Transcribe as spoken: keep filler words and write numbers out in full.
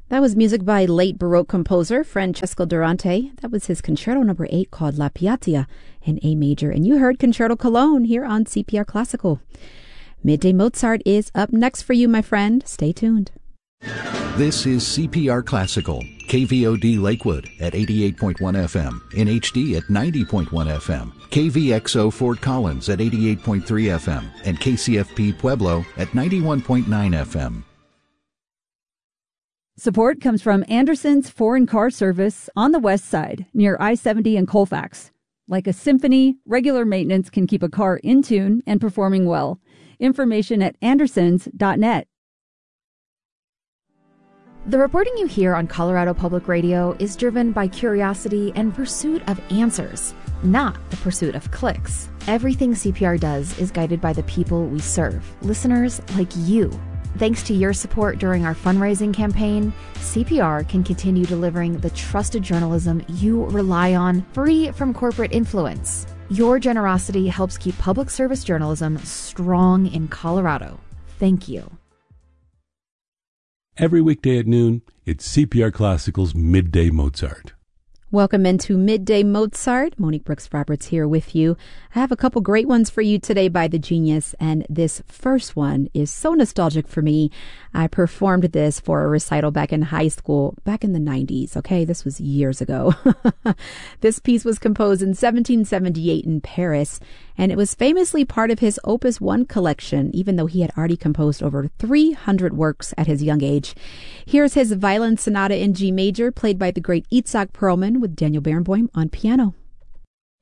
That was music by late Baroque composer Francesco Durante. That was his Concerto Number eight called La Piatia in A major. And you heard Concerto Cologne here on C P R Classical. Midday Mozart is up next for you, my friend. Stay tuned. This is C P R Classical, K V O D Lakewood at eighty-eight point one F M, in H D at ninety point one F M, K V X O Fort Collins at eighty-eight point three F M, and K C F P Pueblo at ninety-one point nine F M. Support comes from Anderson's Foreign Car Service on the west side, near I seventy and Colfax. Like a symphony, regular maintenance can keep a car in tune and performing well. Information at andersons dot net. The reporting you hear on Colorado Public Radio is driven by curiosity and pursuit of answers, not the pursuit of clicks. Everything C P R does is guided by the people we serve, listeners like you. Thanks to your support during our fundraising campaign, C P R can continue delivering the trusted journalism you rely on, free from corporate influence. Your generosity helps keep public service journalism strong in Colorado. Thank you. Every weekday at noon, it's C P R Classical's Midday Mozart. Welcome into Midday Mozart. Monique Brooks Roberts here with you. I have a couple great ones for you today by the Genius, and this first one is so nostalgic for me. I performed this for a recital back in high school, back in the nineties, okay? This was years ago. This piece was composed in seventeen seventy-eight in Paris, and it was famously part of his Opus one collection, even though he had already composed over three hundred works at his young age. Here's his Violin Sonata in G major, played by the great Itzhak Perlman with Daniel Barenboim on piano.